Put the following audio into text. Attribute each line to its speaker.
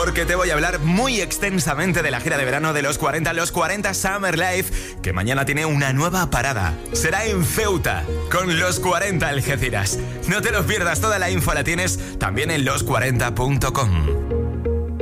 Speaker 1: porque te voy a hablar muy extensamente de la gira de verano de los 40 Summer Life, que mañana tiene una nueva parada. Será en Ceuta, con Los 40 Algeciras. No te lo pierdas, toda la info la tienes también en los40.com.